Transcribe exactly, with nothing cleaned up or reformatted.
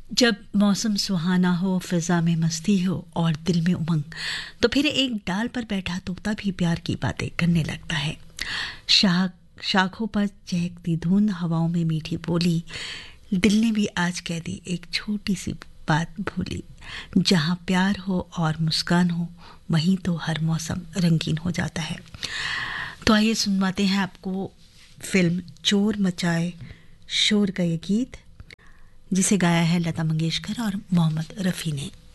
जब मौसम सुहाना हो, फिजा में मस्ती हो और दिल में उमंग, तो फिर एक डाल पर बैठा तोता भी प्यार की बातें करने लगता है। शाख शाखों पर चहकती धुंध, हवाओं में मीठी बोली, दिल ने भी आज कह दी एक छोटी सी बात भूली। जहाँ प्यार हो और मुस्कान हो, वहीं तो हर मौसम रंगीन हो जाता है। तो आइए सुनवाते हैं आपको फिल्म चोर मचाए शोर का ये गीत, जिसे गाया है लता मंगेशकर और मोहम्मद रफ़ी ने।